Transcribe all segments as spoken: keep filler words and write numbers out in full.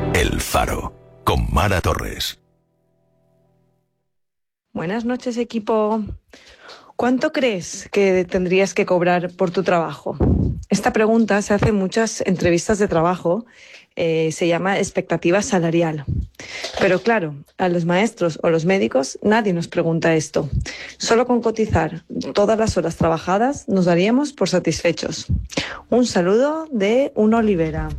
El Faro, con Mara Torres. Buenas noches, equipo. ¿Cuánto crees que tendrías que cobrar por tu trabajo? Esta pregunta se hace en muchas entrevistas de trabajo, eh, se llama expectativa salarial. Pero claro, a los maestros o los médicos nadie nos pregunta esto. Solo con cotizar todas las horas trabajadas nos daríamos por satisfechos. Un saludo de un Olivera.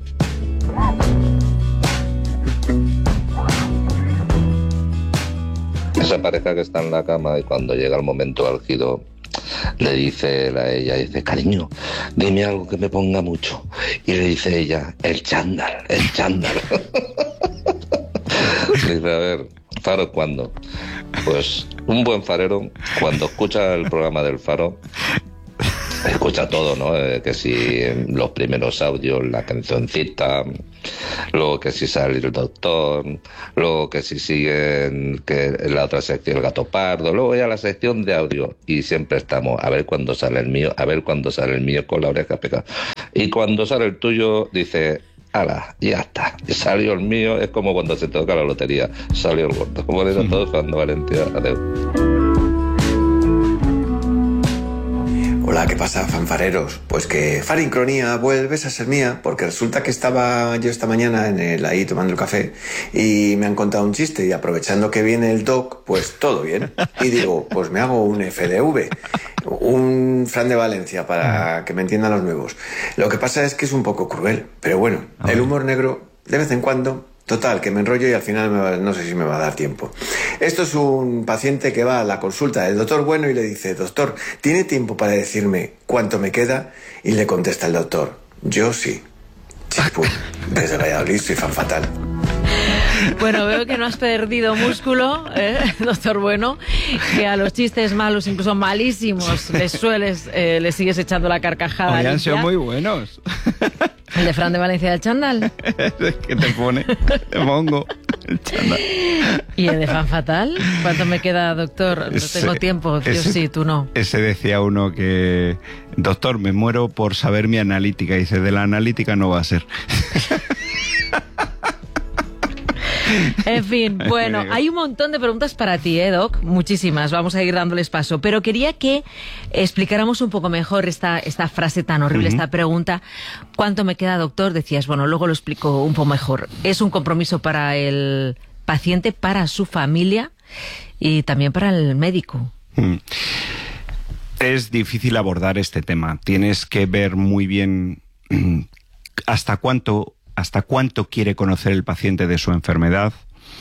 Esa pareja que está en la cama y cuando llega el momento álgido le dice él a ella, dice, cariño, dime algo que me ponga mucho. Y le dice ella, el chándal, el chándal. Le dice, a ver, ¿faro cuándo? Pues un buen farero, cuando escucha el programa del Faro, escucha todo, ¿no? Eh, que si los primeros audios, la cancioncita, luego que si sale el doctor, luego que si siguen que en la otra sección el gato pardo, luego ya la sección de audio, y siempre estamos a ver cuándo sale el mío, a ver cuándo sale el mío con la oreja pegada. Y cuando sale el tuyo, dice, ala, ya está, salió el mío, es como cuando se toca la lotería, salió el gordo. Por eso todos cuando Valentía, adiós. Hola, ¿qué pasa, fanfareros? Pues que Farincronía vuelves a ser mía, porque resulta que estaba yo esta mañana en el, ahí tomando el café y me han contado un chiste y aprovechando que viene el doc, pues todo bien. Y digo, pues me hago un F D V, un Fran de Valencia para que me entiendan los nuevos. Lo que pasa es que es un poco cruel, pero bueno, el humor negro de vez en cuando... Total, que me enrollo y al final me va, no sé si me va a dar tiempo. Esto es un paciente que va a la consulta del doctor Bueno y le dice, doctor, ¿tiene tiempo para decirme cuánto me queda? Y le contesta el doctor, yo sí. Chispum, desde Valladolid soy fan fatal. Bueno, veo que no has perdido músculo, ¿eh, doctor Bueno? Que a los chistes malos, incluso malísimos, les sueles, eh, les sigues echando la carcajada. Hoy han sido muy buenos. ¿El de Fran de Valencia del chándal? ¿Qué te pone? Te pongo el chándal. ¿Y el de fan fatal? ¿Cuánto me queda, doctor? No ese, tengo tiempo, yo ese, sí, tú no. Ese decía uno que, doctor, me muero por saber mi analítica. Y dice, de la analítica no va a ser. En fin, bueno, hay un montón de preguntas para ti, ¿eh, Doc? Muchísimas, vamos a ir dándoles paso. Pero quería que explicáramos un poco mejor esta, esta frase tan horrible, uh-huh. esta pregunta. ¿Cuánto me queda, doctor? Decías, bueno, luego lo explico un poco mejor. Es un compromiso para el paciente, para su familia y también para el médico. Mm. Es difícil abordar este tema. Tienes que ver muy bien hasta cuánto... hasta cuánto quiere conocer el paciente de su enfermedad,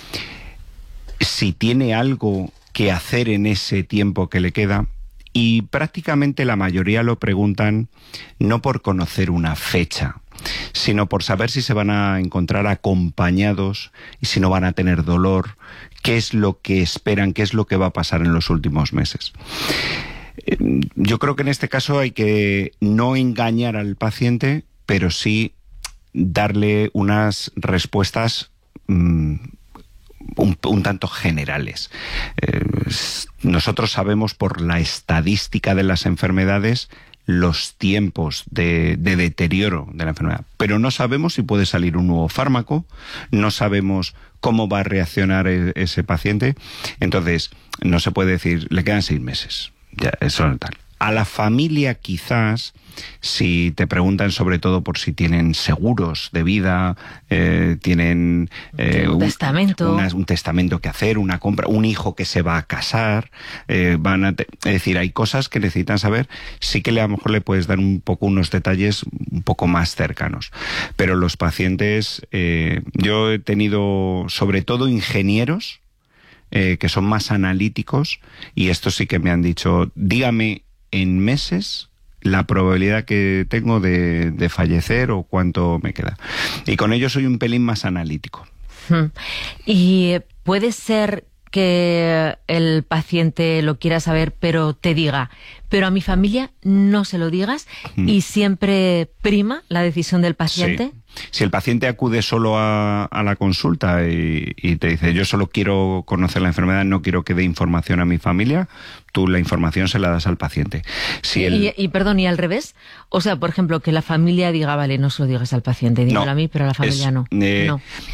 si tiene algo que hacer en ese tiempo que le queda, y prácticamente la mayoría lo preguntan no por conocer una fecha, sino por saber si se van a encontrar acompañados y si no van a tener dolor, qué es lo que esperan, qué es lo que va a pasar en los últimos meses. Yo creo que en este caso hay que no engañar al paciente, pero sí darle unas respuestas mmm, un, un tanto generales. Eh, nosotros sabemos por la estadística de las enfermedades los tiempos de, de deterioro de la enfermedad, pero no sabemos si puede salir un nuevo fármaco, no sabemos cómo va a reaccionar e, ese paciente. Entonces, no se puede decir, le quedan seis meses. Ya, eso es tal. A la familia quizás, si te preguntan sobre todo por si tienen seguros de vida, eh, tienen eh, un, un testamento, una, un testamento que hacer, una compra, un hijo que se va a casar, eh, van a te, es decir, hay cosas que necesitan saber. Sí que le, a lo mejor le puedes dar un poco unos detalles un poco más cercanos, pero los pacientes, eh, yo he tenido sobre todo ingenieros eh, que son más analíticos y estos sí que me han dicho, dígame en meses la probabilidad que tengo de, de fallecer o cuánto me queda. Y con ello soy un pelín más analítico. Y puede ser que el paciente lo quiera saber, pero te diga, pero a mi familia no se lo digas, mm. y siempre prima la decisión del paciente. Sí. Si el paciente acude solo a, a la consulta y, y te dice, yo solo quiero conocer la enfermedad, no quiero que dé información a mi familia, tú la información se la das al paciente. Si el... y, y perdón, ¿y al revés? O sea, por ejemplo, que la familia diga, vale, no se lo digas al paciente, dímelo no, a mí, pero a la familia es, no. Eh, no.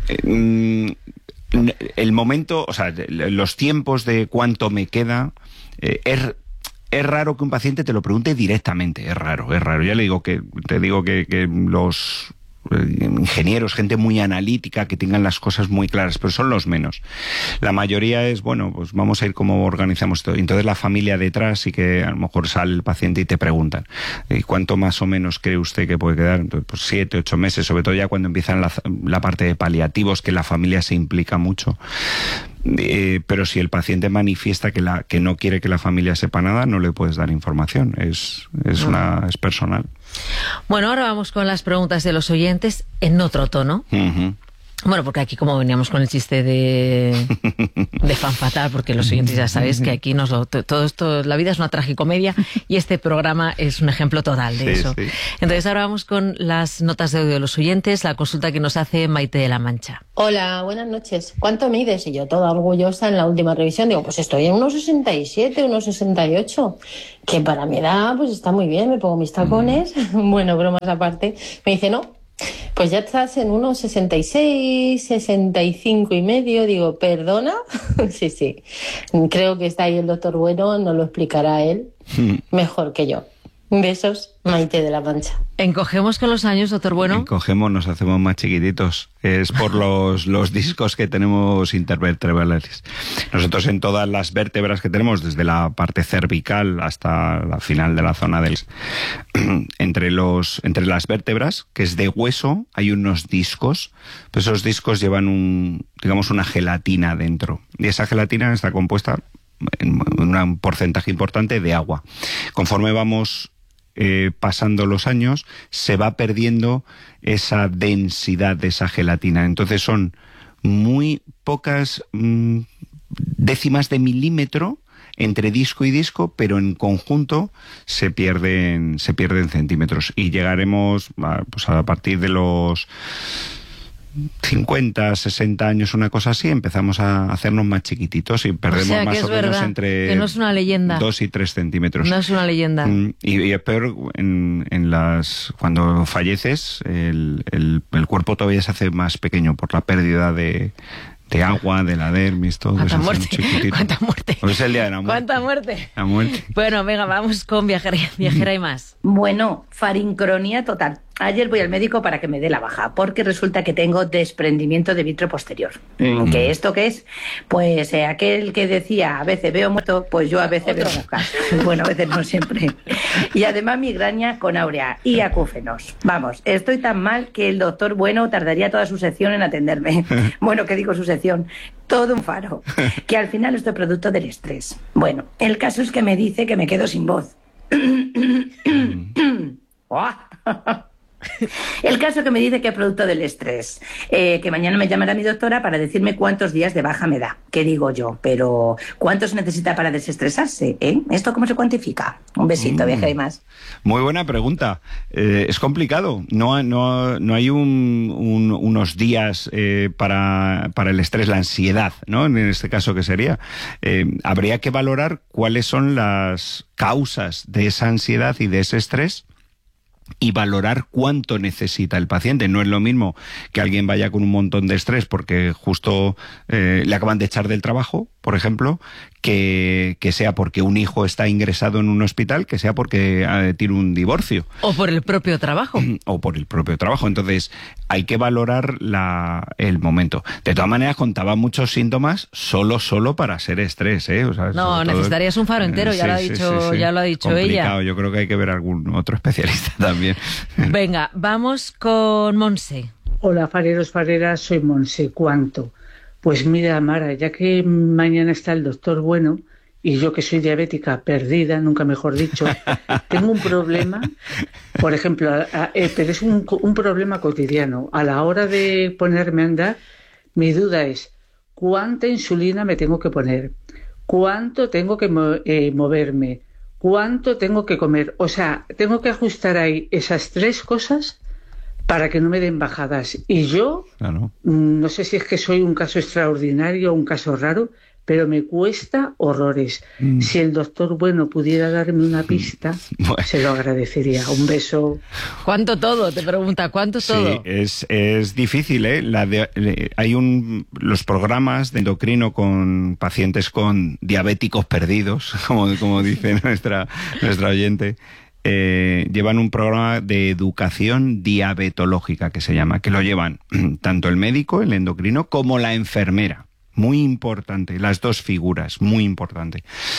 Eh, el momento, o sea, los tiempos de cuánto me queda, eh, es, es raro que un paciente te lo pregunte directamente, es raro, es raro. Ya le digo que, te digo que, que los ingenieros, gente muy analítica, que tengan las cosas muy claras, pero son los menos. La mayoría es, bueno, pues vamos a ir cómo organizamos todo. Entonces la familia detrás, y que a lo mejor sale el paciente y te preguntan, ¿y cuánto más o menos cree usted que puede quedar? Entonces, pues siete, ocho meses, sobre todo ya cuando empiezan la, la parte de paliativos, que la familia se implica mucho. Eh, pero si el paciente manifiesta que, la, que no quiere que la familia sepa nada, no le puedes dar información. Es, es, una, es personal. Bueno, ahora vamos con las preguntas de los oyentes en otro tono. Uh-huh. Bueno, porque aquí como veníamos con el chiste de, de fan fatal, porque los oyentes ya sabéis que aquí nos lo, todo esto, la vida es una tragicomedia y este programa es un ejemplo total de sí, eso. Sí. Entonces ahora vamos con las notas de audio de los oyentes, la consulta que nos hace Maite de la Mancha. Hola, buenas noches. ¿Cuánto mides? Y yo toda orgullosa en la última revisión digo, pues estoy en unos sesenta y siete, unos sesenta y ocho, que para mi edad pues está muy bien, me pongo mis tacones, mm. bueno, bromas aparte. Me dice, no, pues ya estás en unos sesenta y seis, sesenta y cinco y medio. Digo, ¿perdona? sí, sí. Creo que está ahí el doctor Bueno, nos lo explicará él mejor que yo. Besos, Maite de la Mancha. ¿Encogemos con los años, doctor Bueno? Encogemos, nos hacemos más chiquititos. Es por los, los discos que tenemos intervertebrales. Nosotros en todas las vértebras que tenemos, desde la parte cervical hasta la final de la zona del... entre, los, entre las vértebras, que es de hueso, hay unos discos. Pues esos discos llevan un, digamos, una gelatina dentro. Y esa gelatina está compuesta en un porcentaje importante de agua. Conforme vamos... Eh, pasando los años, se va perdiendo esa densidad de esa gelatina. Entonces son muy pocas mmm, décimas de milímetro entre disco y disco, pero en conjunto se pierden, se pierden centímetros. Y llegaremos a, pues a partir de los cincuenta, sesenta años, una cosa así, empezamos a hacernos más chiquititos y perdemos o sea, más o verdad, menos entre que no es una leyenda. dos y tres centímetros. No es una leyenda. Y, y es peor en, en las cuando falleces, el, el, el cuerpo todavía se hace más pequeño por la pérdida de, de agua, de la dermis, todo. ¿Cuánta muerte? ¿Cuánta muerte? Pues es el día de la muerte. ¿Cuánta muerte? La muerte. Bueno, venga, vamos con viajera, viajera y más. Bueno, farincronía total. Ayer voy al médico para que me dé la baja, porque resulta que tengo desprendimiento de vitro posterior. ¿Qué esto qué es? Pues eh, aquel que decía, a veces veo muerto, pues yo a veces veo moscas. Bueno, a veces no siempre. Y además migraña con áurea y acúfenos. Vamos, estoy tan mal que el doctor Bueno tardaría toda su sección en atenderme. Bueno, ¿qué digo su sección? Todo un faro. Que al final esto es producto del estrés. Bueno, el caso es que me dice que me quedo sin voz. El caso que me dice que es producto del estrés, eh, que mañana me llamará mi doctora para decirme cuántos días de baja me da. ¿Qué digo yo? Pero ¿cuánto se necesita para desestresarse? ¿Eh? ¿Esto cómo se cuantifica? Un besito, mm. viaje y más. Muy buena pregunta. Eh, es complicado. No, no, no hay un, un, unos días eh, para, para el estrés, la ansiedad, ¿no? En este caso, ¿qué sería? Eh, habría que valorar cuáles son las causas de esa ansiedad y de ese estrés, y valorar cuánto necesita el paciente. No es lo mismo que alguien vaya con un montón de estrés porque justo eh, le acaban de echar del trabajo, por ejemplo, que, que sea porque un hijo está ingresado en un hospital, que sea porque eh, tiene un divorcio. O por el propio trabajo. O por el propio trabajo. Entonces, hay que valorar la, el momento. De todas maneras, contaba muchos síntomas solo, solo para ser estrés, ¿eh? O sea, no, necesitarías un faro entero, ya, sí, lo, ha dicho, sí, sí, sí. ya lo ha dicho Complicado. ella. Yo creo que hay que ver algún otro especialista también. Venga, vamos con Monse. Hola, fareros, fareras, soy Monse. ¿Cuánto? Pues mira, Mara, ya que mañana está el doctor Bueno y yo que soy diabética perdida, nunca mejor dicho, tengo un problema, por ejemplo, a, a, eh, pero es un, un problema cotidiano. A la hora de ponerme a andar, mi duda es, ¿cuánta insulina me tengo que poner? ¿Cuánto tengo que mo- eh, moverme? ¿Cuánto tengo que comer? O sea, tengo que ajustar ahí esas tres cosas para que no me den bajadas. Y yo, claro. no sé si es que soy un caso extraordinario o un caso raro, pero me cuesta horrores. Mm. Si el doctor Bueno pudiera darme una pista, bueno, se lo agradecería. Un beso. ¿Cuánto todo? Te pregunta, ¿cuánto todo? Sí, es, es difícil, ¿eh? La de, le, hay un los programas de endocrino con pacientes con diabéticos perdidos, como, como dice nuestra, nuestra oyente. Eh, llevan un programa de educación diabetológica que se llama, que lo llevan tanto el médico, el endocrino, como la enfermera. Muy importante, las dos figuras, muy importante.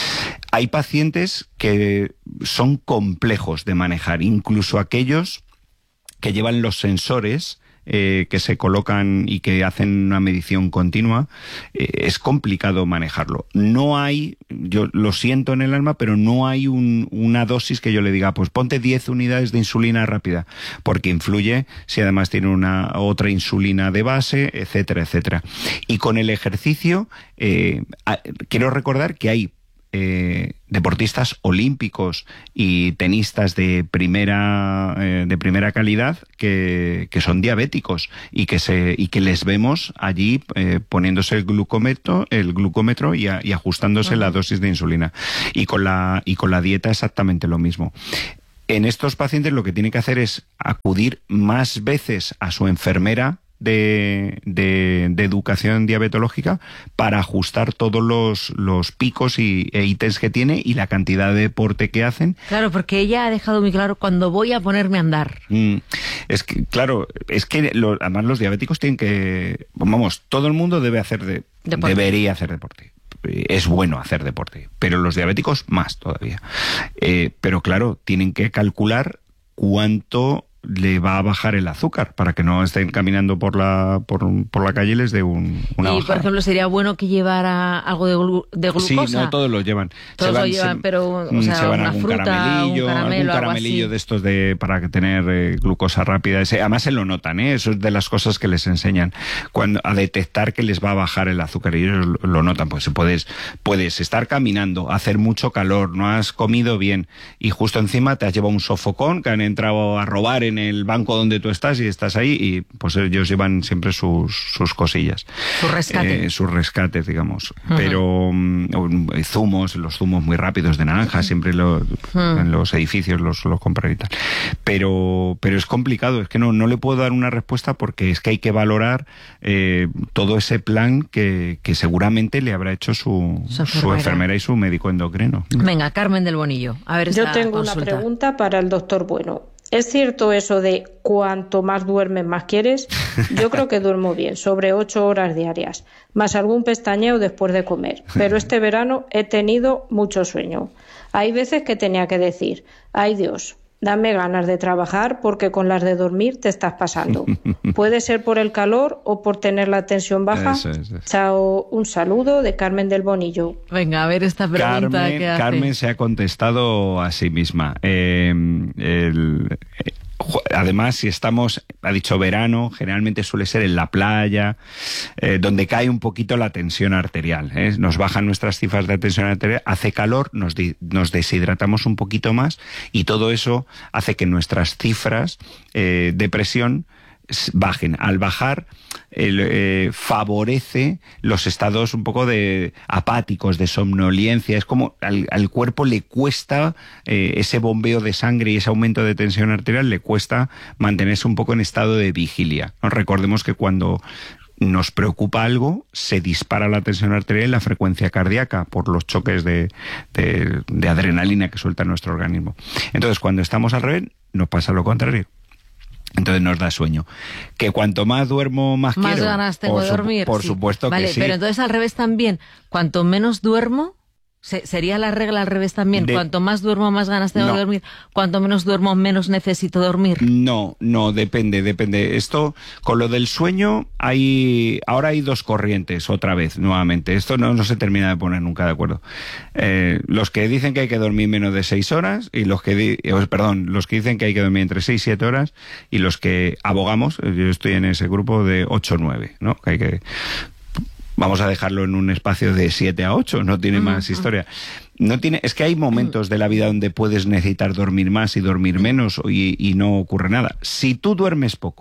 Hay pacientes que son complejos de manejar, incluso aquellos que llevan los sensores eh, que se colocan y que hacen una medición continua, eh, es complicado manejarlo. No hay, yo lo siento en el alma, pero no hay un, una dosis que yo le diga, pues ponte diez unidades de insulina rápida, porque influye si además tiene una otra insulina de base, etcétera, etcétera. Y con el ejercicio, eh, a, quiero recordar que hay Eh, deportistas olímpicos y tenistas de primera eh, de primera calidad que, que son diabéticos y que se y que les vemos allí eh, poniéndose el glucómetro el glucómetro y, a, y ajustándose uh-huh. la dosis de insulina, y con la y con la dieta exactamente lo mismo. En estos pacientes lo que tienen que hacer es acudir más veces a su enfermera De, de, de educación diabetológica para ajustar todos los, los picos y, e ítems que tiene y la cantidad de deporte que hacen. Claro, porque ella ha dejado muy claro cuando voy a ponerme a andar. Mm, es que, claro, es que lo, además los diabéticos tienen que, vamos, todo el mundo debe hacer de, debería hacer deporte. Es bueno hacer deporte, pero los diabéticos más todavía. Eh, pero claro, tienen que calcular cuánto le va a bajar el azúcar para que no estén caminando por la por, por la calle y les dé un, una y bajada. por ejemplo sería bueno que llevara algo de, glu de glucosa. Sí, no todos lo llevan. Todos se van, lo llevan, se, pero o sea, se van una algún fruta, caramelillo, un caramelo, algún caramelillo algo de estos de para tener eh, glucosa rápida. Ese, además se lo notan, ¿eh? Eso es de las cosas que les enseñan cuando a detectar que les va a bajar el azúcar, y ellos lo, lo notan. Pues puedes puedes estar caminando, hacer mucho calor, no has comido bien y justo encima te has llevado un sofocón, que han entrado a robar en el banco donde tú estás y estás ahí, y pues ellos llevan siempre sus, sus cosillas. Su rescate. Eh, sus rescates, digamos. Uh-huh. Pero um, zumos, los zumos muy rápidos de naranja, siempre lo, uh-huh. en los edificios los, los compran y tal. Pero, pero es complicado, es que no, no le puedo dar una respuesta porque es que hay que valorar eh, todo ese plan que, que seguramente le habrá hecho su, su, enfermera. su enfermera y su médico endocrino. Venga, Carmen del Bonillo, a ver esta Yo tengo consulta. Una pregunta para el doctor Bueno. ¿Es cierto eso de cuanto más duermes más quieres? Yo creo que duermo bien, sobre ocho horas diarias, más algún pestañeo después de comer. Pero este verano he tenido mucho sueño. Hay veces que tenía que decir, ay Dios, dame ganas de trabajar porque con las de dormir te estás pasando. Puede ser por el calor o por tener la tensión baja. Eso, eso. Chao, un saludo de Carmen del Bonillo. Venga, a ver esta pregunta Carmen, que hace. Carmen se ha contestado a sí misma. Eh, el, eh, además, si estamos, ha dicho verano, generalmente suele ser en la playa, eh, donde cae un poquito la tensión arterial, ¿eh? Nos bajan nuestras cifras de tensión arterial, hace calor, nos, di, nos deshidratamos un poquito más y todo eso hace que nuestras cifras eh, de presión bajen. Al bajar, el, eh, favorece los estados un poco de apáticos, de somnolencia. Es como al, al cuerpo le cuesta eh, ese bombeo de sangre y ese aumento de tensión arterial, le cuesta mantenerse un poco en estado de vigilia, ¿no? Recordemos que cuando nos preocupa algo, se dispara la tensión arterial y la frecuencia cardíaca por los choques de, de, de adrenalina que suelta nuestro organismo. Entonces, cuando estamos al revés, nos pasa lo contrario. Entonces nos da sueño. Que cuanto más duermo, más, más quiero. Más ganas tengo de dormir. Por sí. supuesto vale, que sí. Pero entonces al revés también. Cuanto menos duermo, se, sería la regla al revés también. De... Cuanto más duermo, más ganas tengo no. de dormir. Cuanto menos duermo, menos necesito dormir. No, no, depende, depende. Esto, con lo del sueño, hay ahora hay dos corrientes, otra vez, nuevamente. Esto no, no se termina de poner nunca de acuerdo. Eh, los que dicen que hay que dormir menos de seis horas, y los que, di perdón, los que dicen que hay que dormir entre seis y siete horas, y los que abogamos, yo estoy en ese grupo de ocho o nueve, ¿no? Que hay que... Vamos a dejarlo en un espacio de siete a ocho, no tiene más historia. No tiene, es que hay momentos de la vida donde puedes necesitar dormir más y dormir menos y, y no ocurre nada. Si tú duermes poco,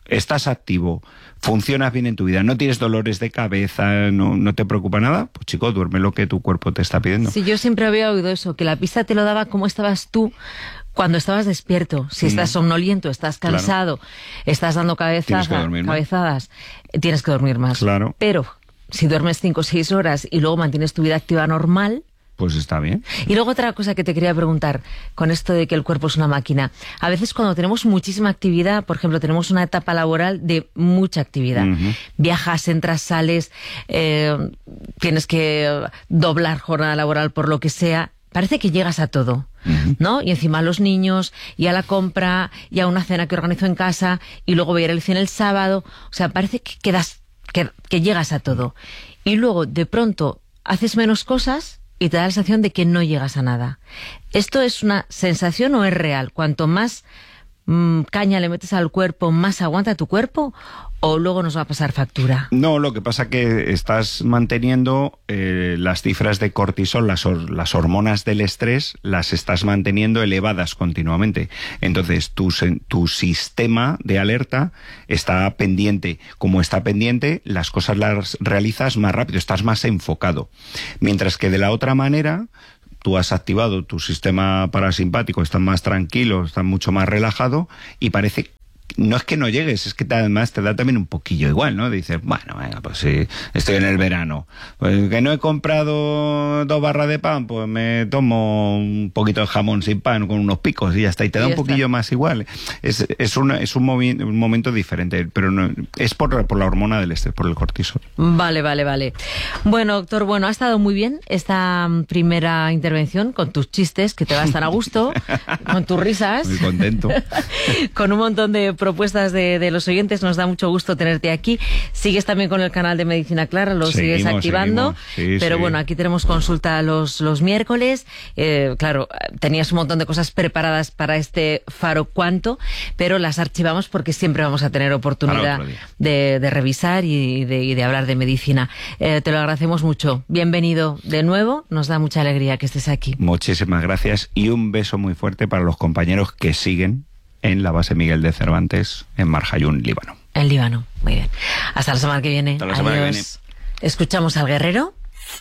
estás activo, funcionas bien en tu vida, no tienes dolores de cabeza, no, no te preocupa nada, pues chico, duerme lo que tu cuerpo te está pidiendo. Sí, yo siempre había oído eso, que la pista te lo daba cómo estabas tú cuando estabas despierto. Si estás somnoliento, estás cansado, claro, estás dando cabezadas, tienes cabezadas, tienes que dormir más. Claro. Pero si duermes cinco o seis horas y luego mantienes tu vida activa normal, pues está bien. Y luego otra cosa que te quería preguntar, con esto de que el cuerpo es una máquina. A veces cuando tenemos muchísima actividad, por ejemplo, tenemos una etapa laboral de mucha actividad. Uh-huh. Viajas, entras, sales, eh, tienes que doblar jornada laboral por lo que sea. Parece que llegas a todo, uh-huh, ¿no? Y encima a los niños, y a la compra, y a una cena que organizo en casa, y luego voy a ir al cine el sábado. O sea, parece que quedas, que, que llegas a todo. Y luego, de pronto, haces menos cosas y te da la sensación de que no llegas a nada. ¿Esto es una sensación o es real? Cuanto más mmm, caña le metes al cuerpo, más aguanta tu cuerpo, ¿o luego nos va a pasar factura? No, lo que pasa es que estás manteniendo eh, las cifras de cortisol, las, or las hormonas del estrés, las estás manteniendo elevadas continuamente. Entonces, tu, tu sistema de alerta está pendiente. Como está pendiente, las cosas las realizas más rápido, estás más enfocado. Mientras que de la otra manera, tú has activado tu sistema parasimpático, estás más tranquilo, estás mucho más relajado y parece... No es que no llegues, es que además te da también un poquillo igual, ¿no? Dices, bueno, venga, pues sí, estoy en el verano. Pues que no he comprado dos barras de pan, pues me tomo un poquito de jamón sin pan con unos picos y ya está. Y te da y un poquillo está. más igual. Es, es, una, es un, movi un momento diferente, pero no, es por, por la hormona del estrés, por el cortisol. Vale, vale, vale. Bueno, doctor, bueno, ha estado muy bien esta primera intervención con tus chistes, que te va a estar a gusto, con tus risas. Muy contento. Con un montón de propuestas de, de los oyentes, nos da mucho gusto tenerte aquí. Sigues también con el canal de Medicina Clara, lo seguimos, sigues activando, sí, pero sí. Bueno, aquí tenemos consulta los, los miércoles. Eh, claro, tenías un montón de cosas preparadas para este Faro Cuánto, pero las archivamos porque siempre vamos a tener oportunidad de, de revisar y de, y de hablar de medicina. Eh, te lo agradecemos mucho. Bienvenido de nuevo, nos da mucha alegría que estés aquí. Muchísimas gracias y un beso muy fuerte para los compañeros que siguen en la base Miguel de Cervantes, en Marjayún, Líbano. En Líbano, muy bien. Hasta la semana que viene. Hasta la semana que viene. Escuchamos al guerrero.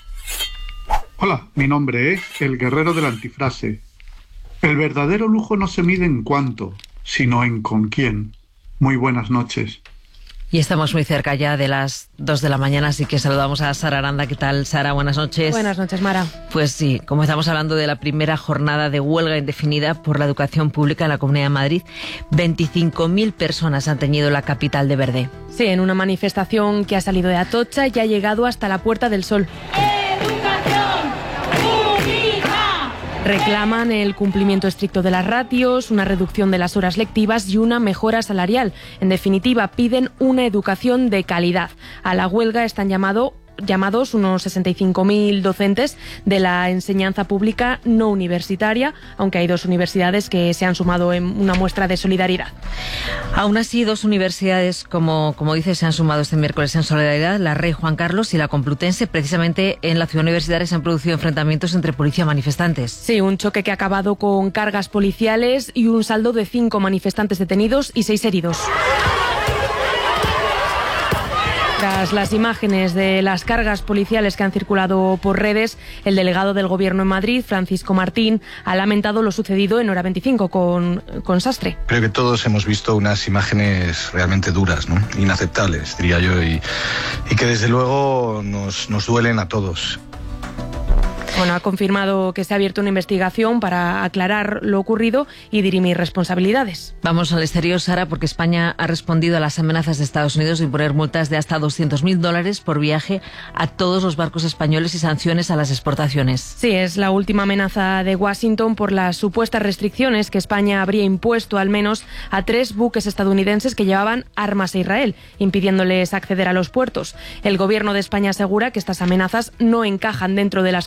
Hola, mi nombre es el guerrero de la antifrase. El verdadero lujo no se mide en cuánto, sino en con quién. Muy buenas noches. Y estamos muy cerca ya de las dos de la mañana, así que saludamos a Sara Aranda. ¿Qué tal, Sara? Buenas noches. Buenas noches, Mara. Pues sí, como estamos hablando de la primera jornada de huelga indefinida por la educación pública en la Comunidad de Madrid, veinticinco mil personas han teñido la capital de verde. Sí, en una manifestación que ha salido de Atocha y ha llegado hasta la Puerta del Sol. Reclaman el cumplimiento estricto de las ratios, una reducción de las horas lectivas y una mejora salarial. En definitiva, piden una educación de calidad. A la huelga están llamado, llamados unos sesenta y cinco mil docentes de la enseñanza pública no universitaria, aunque hay dos universidades que se han sumado en una muestra de solidaridad. Aún así, dos universidades, como, como dices, se han sumado este miércoles en solidaridad, la Rey Juan Carlos y la Complutense. Precisamente en la ciudad universitaria se han producido enfrentamientos entre policía y manifestantes. Sí, un choque que ha acabado con cargas policiales y un saldo de cinco manifestantes detenidos y seis heridos. Tras las imágenes de las cargas policiales que han circulado por redes, el delegado del Gobierno en Madrid, Francisco Martín, ha lamentado lo sucedido en hora veinticinco con, con Sastre. Creo que todos hemos visto unas imágenes realmente duras, ¿no? Inaceptables, diría yo, y, y que desde luego nos, nos duelen a todos. Bueno, ha confirmado que se ha abierto una investigación para aclarar lo ocurrido y dirimir responsabilidades. Vamos al exterior, Sara, porque España ha respondido a las amenazas de Estados Unidos de imponer multas de hasta doscientos mil dólares por viaje a todos los barcos españoles y sanciones a las exportaciones. Sí, es la última amenaza de Washington por las supuestas restricciones que España habría impuesto al menos a tres buques estadounidenses que llevaban armas a Israel, impidiéndoles acceder a los puertos. El Gobierno de España asegura que estas amenazas no encajan dentro de las competencias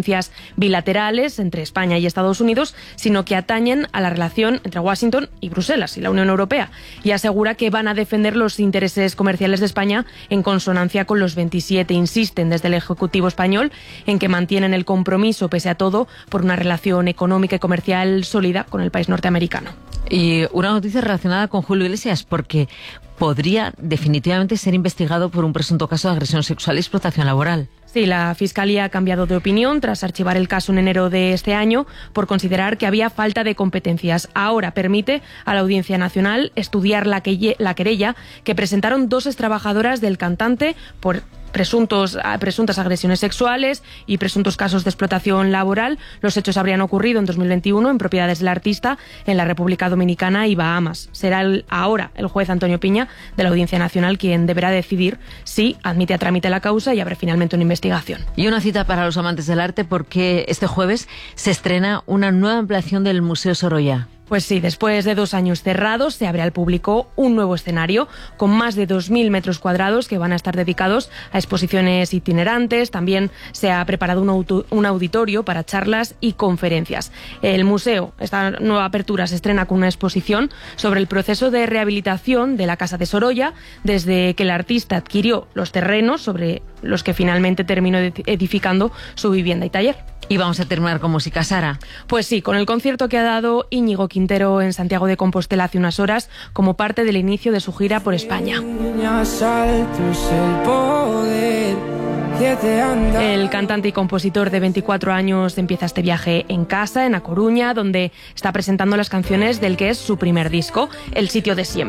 conferencias bilaterales entre España y Estados Unidos, sino que atañen a la relación entre Washington y Bruselas y la Unión Europea, y asegura que van a defender los intereses comerciales de España en consonancia con los veintisiete. Insisten desde el Ejecutivo español en que mantienen el compromiso, pese a todo, por una relación económica y comercial sólida con el país norteamericano. Y una noticia relacionada con Julio Iglesias, porque podría definitivamente ser investigado por un presunto caso de agresión sexual y explotación laboral. Sí, la Fiscalía ha cambiado de opinión tras archivar el caso en enero de este año por considerar que había falta de competencias. Ahora permite a la Audiencia Nacional estudiar la, que, la querella que presentaron dos extrabajadoras del cantante por presuntos, presuntas agresiones sexuales y presuntos casos de explotación laboral. Los hechos habrían ocurrido en dos mil veintiuno en propiedades del artista en la República Dominicana y Bahamas. Será el, ahora el juez Antonio Piña de la Audiencia Nacional quien deberá decidir si admite a trámite la causa y abre finalmente una investigación. Y una cita para los amantes del arte, porque este jueves se estrena una nueva ampliación del Museo Sorolla. Pues sí, después de dos años cerrados se abre al público un nuevo escenario con más de dos mil metros cuadrados que van a estar dedicados a exposiciones itinerantes. También se ha preparado un, auto, un auditorio para charlas y conferencias. El museo, esta nueva apertura, se estrena con una exposición sobre el proceso de rehabilitación de la Casa de Sorolla desde que el artista adquirió los terrenos sobre los que finalmente terminó edificando su vivienda y taller. Y vamos a terminar con música, Sara. Pues sí, con el concierto que ha dado Íñigo Quintero en Santiago de Compostela hace unas horas como parte del inicio de su gira por España. El cantante y compositor de veinticuatro años empieza este viaje en casa, en A Coruña, donde está presentando las canciones del que es su primer disco, El sitio de siempre.